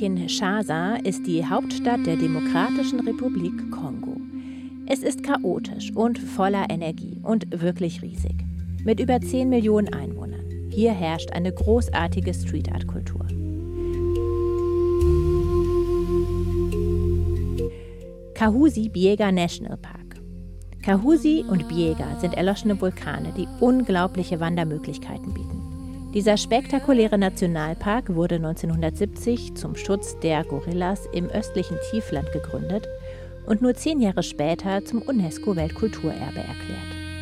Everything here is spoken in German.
Kinshasa ist die Hauptstadt der Demokratischen Republik Kongo. Es ist chaotisch und voller Energie und wirklich riesig. Mit über 10 Millionen Einwohnern. Hier herrscht eine großartige Street-Art-Kultur. Kahuzi-Biega National Park. Kahuzi und Biega sind erloschene Vulkane, die unglaubliche Wandermöglichkeiten bieten. Dieser spektakuläre Nationalpark wurde 1970 zum Schutz der Gorillas im östlichen Tiefland gegründet und nur 10 Jahre später zum UNESCO-Weltkulturerbe erklärt.